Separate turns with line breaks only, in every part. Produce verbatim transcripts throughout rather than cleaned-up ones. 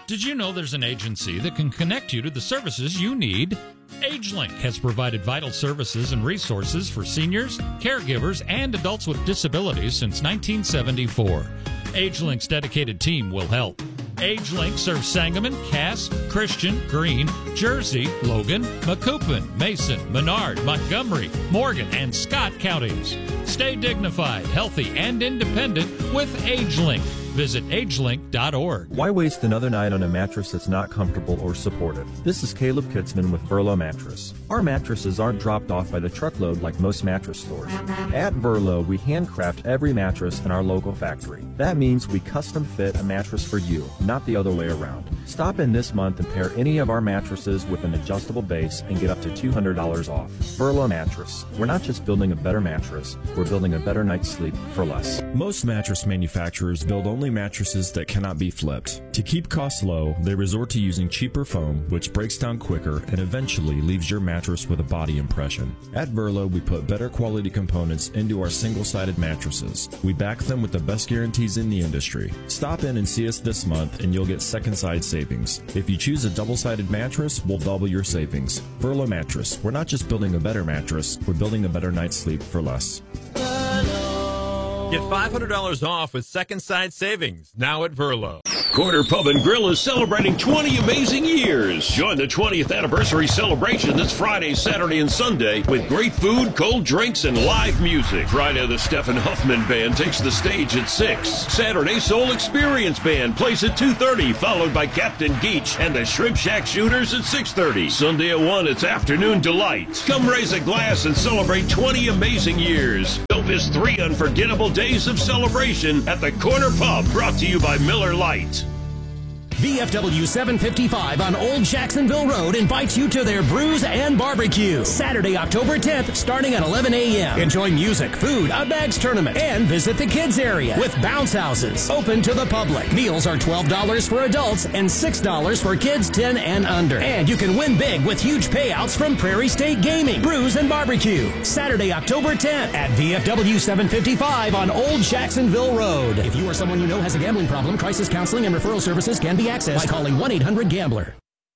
Did you know there's an agency that can connect you to the services you need? AgeLink has provided vital services and resources for seniors, caregivers, and adults with disabilities since nineteen seventy-four. AgeLink's dedicated team will help. AgeLink serves Sangamon, Cass, Christian, Greene, Jersey, Logan, Macoupin, Mason, Menard, Montgomery, Morgan, and Scott counties. Stay dignified, healthy, and independent with AgeLink. Visit agelink dot org.
Why waste another night on a mattress that's not comfortable or supportive? This is Caleb Kitzman with Verlo Mattress. Our mattresses aren't dropped off by the truckload like most mattress stores. At Verlo, we handcraft every mattress in our local factory. That means we custom fit a mattress for you, not the other way around. Stop in this month and pair any of our mattresses with an adjustable base and get up to two hundred dollars off. Verlo Mattress. We're not just building a better mattress, we're building a better night's sleep for less.
Most mattress manufacturers build only mattresses that cannot be flipped. To keep costs low, they resort to using cheaper foam, which breaks down quicker and eventually leaves your mattress with a body impression. At Verlo, we put better quality components into our single-sided mattresses. We back them with the best guarantees in the industry. Stop in and see us this month and you'll get second side savings. If you choose a double-sided mattress, we'll double your savings. Verlo Mattress. We're not just building a better mattress, we're building a better night's sleep for less.
Get five hundred dollars off with second side savings now at Verlo.
Corner Pub and Grill is celebrating twenty amazing years. Join the twentieth anniversary celebration this Friday, Saturday, and Sunday with great food, cold drinks, and live music. Friday, the Stephen Huffman Band takes the stage at six. Saturday, Soul Experience Band plays at two thirty, followed by Captain Geach and the Shrimp Shack Shooters at six thirty. Sunday at one, it's Afternoon Delight. Come raise a glass and celebrate twenty amazing years. Don't miss three unforgettable days of celebration at the Corner Pub, brought to you by Miller Lite.
V F W seven fifty-five on Old Jacksonville Road invites you to their Brews and Barbecue. Saturday, October tenth, starting at eleven a.m. Enjoy music, food, a bags tournament, and visit the kids area with bounce houses open to the public. Meals are twelve dollars for adults and six dollars for kids ten and under. And you can win big with huge payouts from Prairie State Gaming. Brews and Barbecue. Saturday, October tenth at V F W seven fifty-five on Old Jacksonville Road. If you or someone you know has a gambling problem, crisis counseling and referral services can be accessed by calling one eight hundred gambler.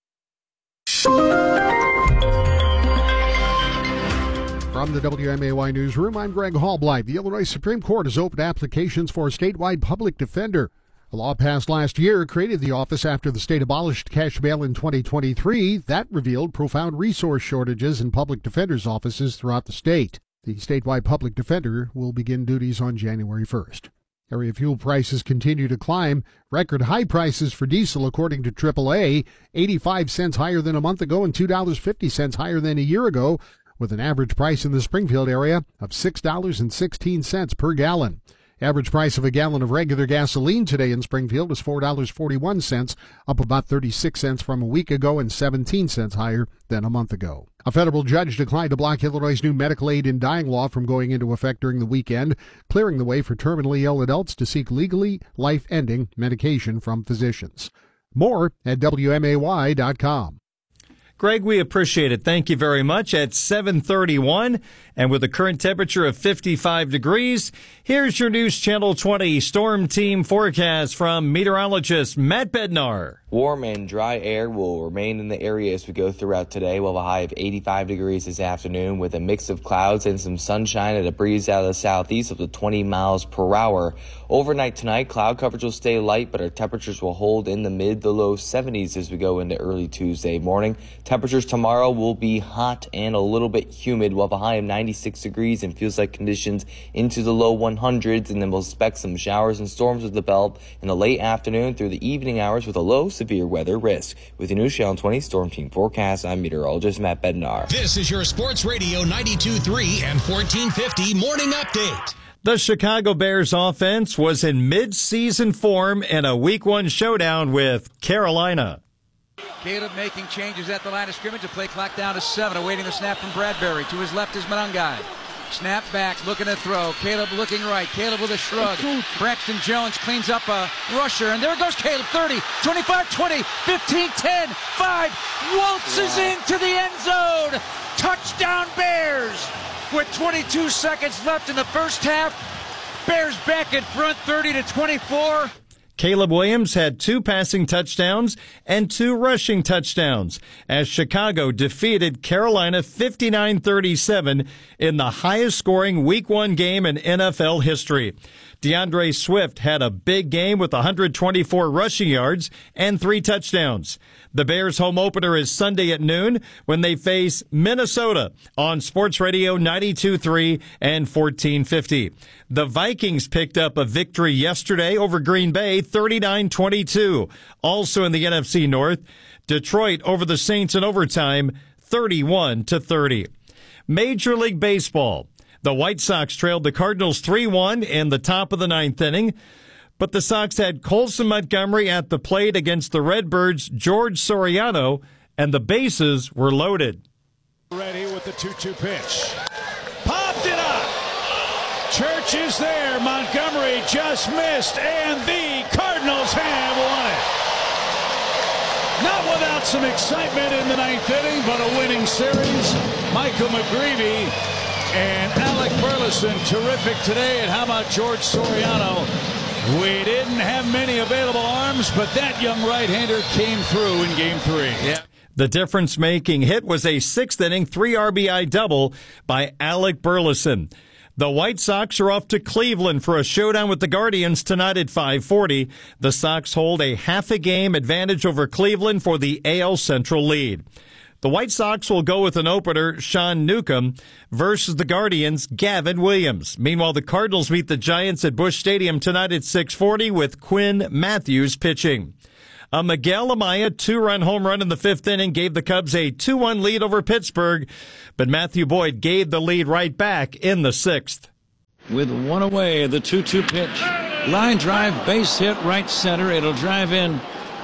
From the W M A Y Newsroom, I'm Greg Hallblight. The Illinois Supreme Court has opened applications for a statewide public defender. A law passed last year created the office after the state abolished cash bail in twenty twenty-three. That revealed profound resource shortages in public defenders' offices throughout the state. The statewide public defender will begin duties on January first. Area fuel prices continue to climb. Record high prices for diesel, according to triple A, eighty-five cents higher than a month ago and two dollars and fifty cents higher than a year ago, with an average price in the Springfield area of six dollars and sixteen cents per gallon. Average price of a gallon of regular gasoline today in Springfield is four dollars and forty-one cents, up about thirty-six cents from a week ago and seventeen cents higher than a month ago. A federal judge declined to block Illinois' new medical aid in dying law from going into effect during the weekend, clearing the way for terminally ill adults to seek legally life-ending medication from physicians. More at W M A Y dot com.
Greg, we appreciate it. Thank you very much. At seven thirty-one, and with a current temperature of fifty-five degrees, here's your News Channel twenty Storm Team forecast from meteorologist Matt Bednar.
Warm and dry air will remain in the area as we go throughout today. We'll have a high of eighty-five degrees this afternoon with a mix of clouds and some sunshine and a breeze out of the southeast up to twenty miles per hour. Overnight tonight, cloud coverage will stay light, but our temperatures will hold in the mid to low seventies as we go into early Tuesday morning. Temperatures tomorrow will be hot and a little bit humid. We'll have a high of ninety-six degrees and feels like conditions into the low hundreds, and then we'll expect some showers and storms with the belt in the late afternoon through the evening hours with a low severe weather risk. With the News Channel twenty Storm Team forecast, I'm meteorologist Matt Bednar.
This is your Sports Radio ninety-two point three and fourteen fifty Morning Update.
The Chicago Bears offense was in mid-season form in a week one showdown with Carolina.
Caleb making changes at the line of scrimmage. The play clock down to seven, awaiting the snap from Bradbury. To his left is Monangai. Snap back, looking to throw. Caleb looking right. Caleb with a shrug. Braxton Jones cleans up a rusher, and there goes Caleb. thirty, twenty-five, twenty, fifteen, ten, five. Waltzes wow. into the end zone. Touchdown Bears. With twenty-two seconds left in the first half, Bears back in front, thirty to twenty-four.
Caleb Williams had two passing touchdowns and two rushing touchdowns as Chicago defeated Carolina fifty-nine thirty-seven in the highest scoring week one game in N F L history. DeAndre Swift had a big game with one hundred twenty-four rushing yards and three touchdowns. The Bears' home opener is Sunday at noon when they face Minnesota on Sports Radio ninety-two point three and fourteen fifty. The Vikings picked up a victory yesterday over Green Bay, thirty-nine twenty-two. Also in the N F C North, Detroit over the Saints in overtime, thirty-one to thirty. Major League Baseball. The White Sox trailed the Cardinals three one in the top of the ninth inning, but the Sox had Colson Montgomery at the plate against the Redbirds' George Soriano, and the bases were loaded.
Ready with the two two pitch. Popped it up. Church is there. Montgomery just missed, and the Cardinals have won it. Not without some excitement in the ninth inning, but a winning series. Michael McGreevy and Alec Burleson, terrific today. And how about George Soriano? We didn't have many available arms, but that young right-hander came through in game three. Yeah.
The difference-making hit was a sixth inning, three R B I double by Alec Burleson. The White Sox are off to Cleveland for a showdown with the Guardians tonight at five forty. The Sox hold a half a game advantage over Cleveland for the A L Central lead. The White Sox will go with an opener, Sean Newcomb, versus the Guardians, Gavin Williams. Meanwhile, the Cardinals meet the Giants at Busch Stadium tonight at six forty with Quinn Matthews pitching. A Miguel Amaya two-run home run in the fifth inning gave the Cubs a two one lead over Pittsburgh, but Matthew Boyd gave the lead right back in the sixth.
With one away, the two two pitch. Line drive, base hit, right center. It'll drive in.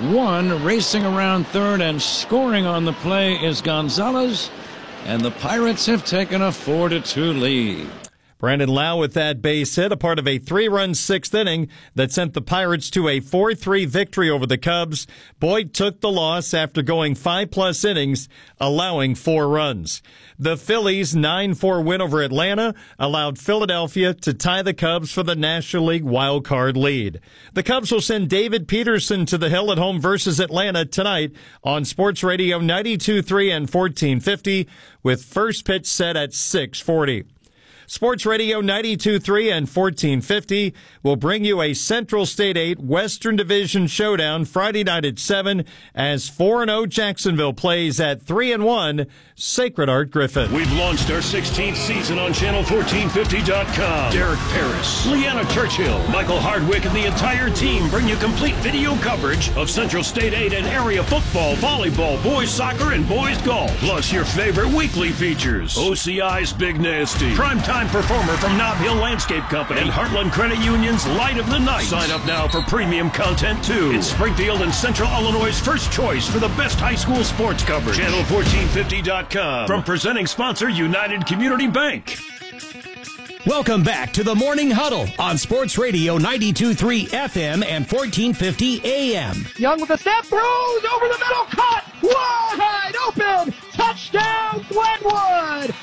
One racing around third, and scoring on the play is Gonzalez, and the Pirates have taken a four to two lead.
Brandon Lau with that base hit, a part of a three-run sixth inning that sent the Pirates to a four three victory over the Cubs. Boyd took the loss after going five-plus innings, allowing four runs. The Phillies' nine four win over Atlanta allowed Philadelphia to tie the Cubs for the National League wild card lead. The Cubs will send David Peterson to the hill at home versus Atlanta tonight on Sports Radio ninety-two point three and fourteen fifty, with first pitch set at six forty. Sports Radio ninety-two point three and fourteen fifty will bring you a Central State eight Western Division showdown Friday night at seven as four and oh Jacksonville plays at three and one Sacred Heart Griffin.
We've launched our sixteenth season on channel fourteen fifty dot com. Derek Paris, Leanna Churchill, Michael Hardwick, and the entire team bring you complete video coverage of Central State eight and area football, volleyball, boys soccer, and boys golf. Plus your favorite weekly features. O C I's Big Nasty, primetime performer from Nob Hill Landscape Company, and Heartland Credit Union's Light of the Night. Sign up now for premium content too. It's Springfield and Central Illinois' first choice for the best high school sports coverage. channel fourteen fifty dot com. From presenting sponsor United Community Bank.
Welcome back to the Morning Huddle on Sports Radio ninety-two point three F M and fourteen fifty A M.
Young with a step, throws over the middle, caught, wide open, touchdown Glenwood,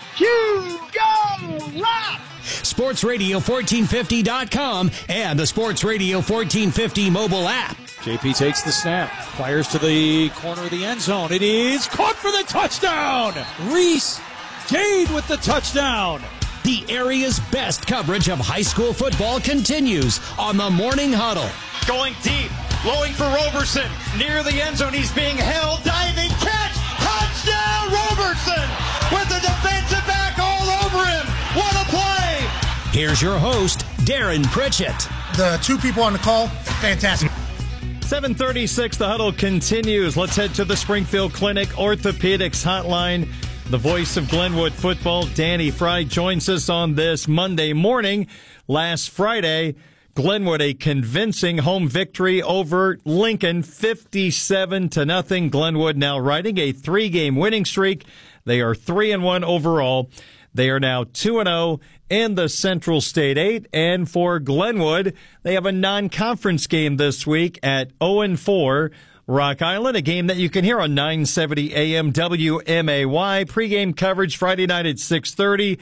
Hugo Rapp.
Sports Radio fourteen fifty dot com and the Sports Radio fourteen fifty mobile app.
J P takes the snap, fires to the corner of the end zone. It is caught for the touchdown. Reese Jade with the touchdown.
The area's best coverage of high school football continues on the Morning Huddle.
Going deep, blowing for Roberson. Near the end zone, he's being held. Diving catch. Touchdown, Roberson! With the defensive back all over him. What a play!
Here's your host, Darren Pritchett.
The two people on the call, fantastic.
seven thirty-six, the huddle continues. Let's head to the Springfield Clinic Orthopedics Hotline. The voice of Glenwood football, Danny Fry, joins us on this Monday morning. Last Friday, Glenwood a convincing home victory over Lincoln, fifty-seven to nothing. Glenwood now riding a three-game winning streak. They are three and one overall. They are now two and oh in the Central State eight. And for Glenwood, they have a non-conference game this week at oh and four. Rock Island, a game that you can hear on nine seventy A M W M A Y. Pre-game coverage Friday night at six thirty.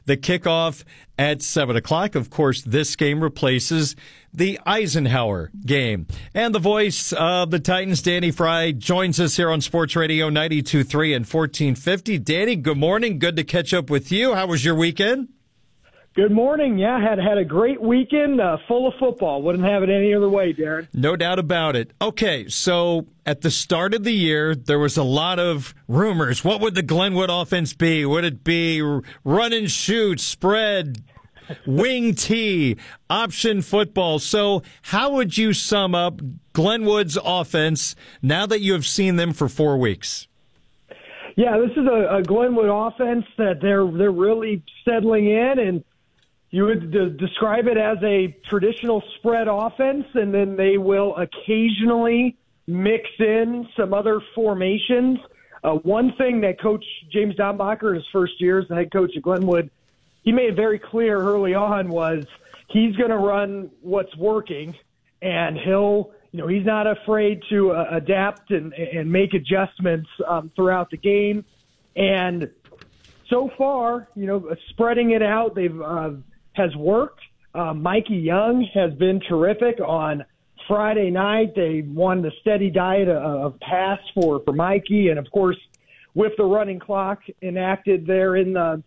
the kickoff at seven o'clock. Of course, this game replaces the Eisenhower game. And the voice of the Titans, Danny Fry, joins us here on Sports Radio ninety-two point three and fourteen fifty. Danny, good morning. Good to catch up with you. How was your weekend?
Good morning. Yeah, had had a great weekend, uh, full of football. Wouldn't have it any other way, Darren.
No doubt about it. Okay, so at the start of the year, there was a lot of rumors. What would the Glenwood offense be? Would it be run and shoot, spread, wing T, option football? So how would you sum up Glenwood's offense now that you have seen them for four weeks?
Yeah, this is a, a Glenwood offense that they're they're really settling in, and you would de- describe it as a traditional spread offense, and then they will occasionally mix in some other formations. Uh, one thing that Coach James Dombacher, his first year as the head coach at Glenwood, he made very clear early on was he's going to run what's working, and he'll, you know, he's not afraid to uh, adapt and, and make adjustments um, throughout the game. And so far, you know, spreading it out, they've uh, has worked. Uh, Mikey Young has been terrific. On Friday night, they won the steady diet of, of pass for, for Mikey. And, of course, with the running clock enacted there in the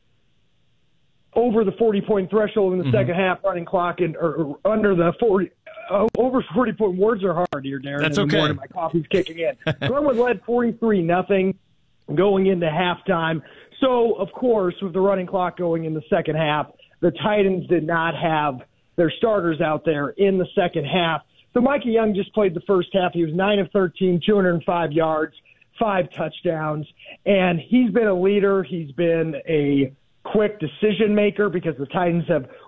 over the forty-point threshold in the mm-hmm. second half, running clock and or, or under the forty uh, over forty-point words are hard here, Darren.
That's
in the
okay.
morning, my coffee's kicking in. Glenwood led forty-three nothing going into halftime. So, of course, with the running clock going in the second half, the Titans did not have their starters out there in the second half. So Mikey Young just played the first half. He was nine of thirteen, two hundred five yards, five touchdowns. And he's been a leader. He's been a quick decision maker because the Titans have